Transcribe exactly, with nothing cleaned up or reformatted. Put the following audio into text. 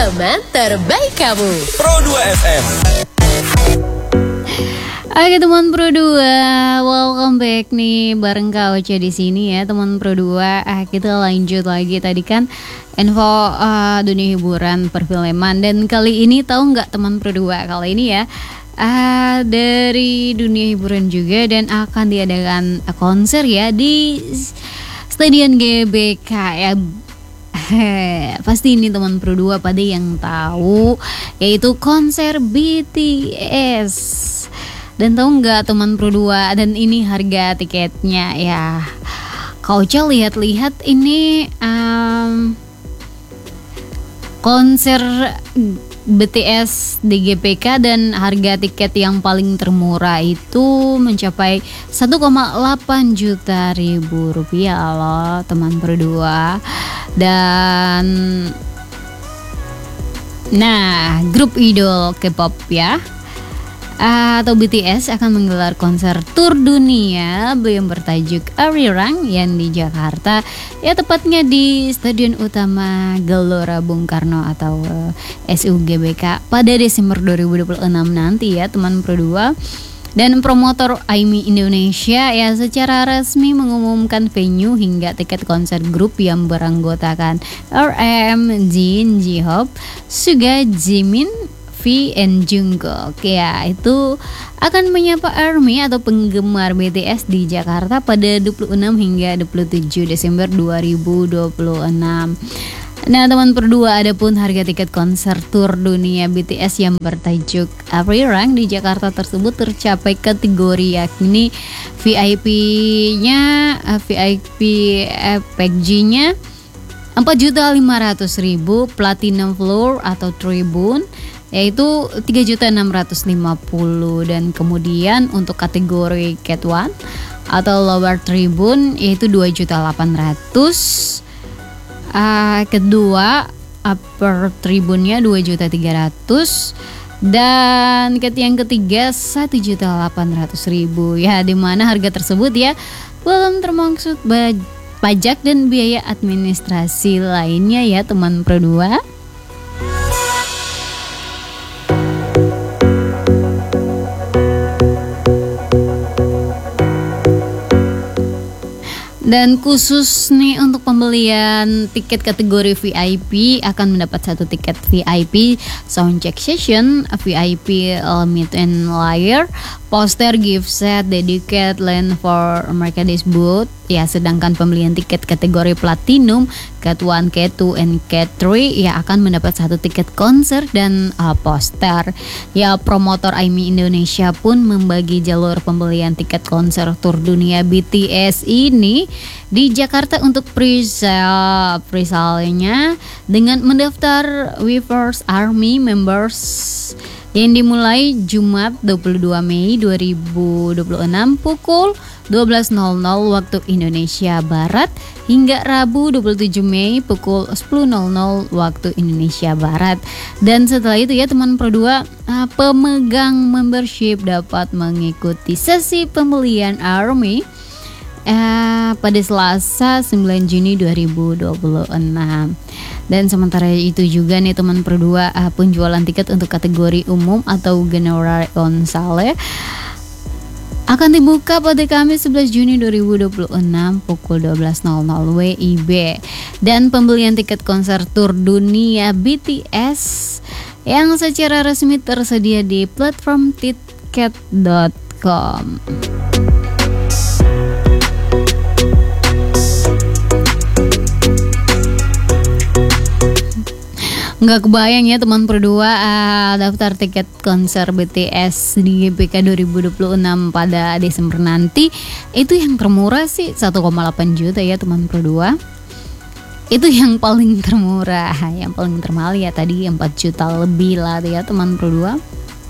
teman terbaik kamu. Pro dua F M. Oke teman Pro dua, welcome back nih bareng Kak Ocha di sini ya teman Pro dua. Ah, kita lanjut lagi tadi kan info uh, dunia hiburan perfilman, dan kali ini tahu nggak teman Pro dua, kali ini ya uh, dari dunia hiburan juga, dan akan diadakan konser ya di Stadion G B K ya. Pasti ini teman Pro dua pada yang tahu, yaitu konser B T S. Dan tahu nggak teman Pro dua, dan ini harga tiketnya ya. Kau Ocha lihat-lihat ini um, konser B T S di G B K, dan harga tiket yang paling termurah itu mencapai satu koma delapan juta ribu rupiah loh teman Pro dua. Dan nah, grup idol K-pop ya atau B T S akan menggelar konser tur dunia yang bertajuk Arirang yang di Jakarta, ya tepatnya di Stadion Utama Gelora Bung Karno atau S U G B K pada Desember dua ribu dua puluh enam nanti ya teman Pro dua. Dan promotor A I M I Indonesia ya secara resmi mengumumkan venue hingga tiket konser grup yang beranggotakan R M, Jin, J-Hope, Suga, Jimin, V, and Jungkook ya, itu akan menyapa ARMY atau penggemar B T S di Jakarta pada dua puluh enam hingga dua puluh tujuh Desember dua ribu dua puluh enam. Nah teman Pro dua, ada pun harga tiket konser tur dunia B T S yang bertajuk Arirang di Jakarta tersebut tercapai kategori yakni V I P-nya, V I P package-nya empat juta lima ratus ribu, Platinum Floor atau Tribun yaitu tiga juta enam ratus lima puluh, dan kemudian untuk kategori Cat One atau Lower Tribun yaitu dua juta delapan ratus. Uh, kedua Upper Tribunnya dua juta tiga ratus, dan yang ketiga satu juta delapan ratus ribu ya, dimana harga tersebut ya belum termaksud pajak dan biaya administrasi lainnya ya teman Pro dua. Dan khusus nih untuk pembelian tiket kategori V I P akan mendapat satu tiket V I P soundcheck session, V I P meet and layer, poster, gift set, dedicated land for merchandise booth ya. Sedangkan pembelian tiket kategori Platinum, Cat one, Cat two, and Cat three ya akan mendapat satu tiket konser dan uh, poster ya. Promotor A I M I Indonesia pun membagi jalur pembelian tiket konser tur dunia B T S ini di Jakarta untuk pre-sale pre-sale-nya dengan mendaftar Weverse Army members yang dimulai Jumat dua puluh dua Mei dua ribu dua puluh enam pukul dua belas nol nol waktu Indonesia Barat hingga Rabu dua puluh tujuh Mei pukul sepuluh nol nol waktu Indonesia Barat. Dan setelah itu ya teman Pro dua, pemegang membership dapat mengikuti sesi pembelian ARMY Uh, pada Selasa sembilan Juni dua ribu dua puluh enam. Dan sementara itu juga nih teman Pro dua, uh, penjualan tiket untuk kategori umum atau general on sale akan dibuka pada Kamis sebelas Juni dua ribu dua puluh enam pukul dua belas nol nol W I B. Dan pembelian tiket konser tur dunia B T S yang secara resmi tersedia di platform tiket dot com. Nggak kebayang ya teman Pro dua, uh, daftar tiket konser B T S di G B K dua ribu dua puluh enam pada Desember nanti itu yang termurah sih satu koma delapan juta ya teman Pro dua. Itu yang paling termurah, yang paling termahal ya tadi empat juta lebih lah ya teman Pro dua.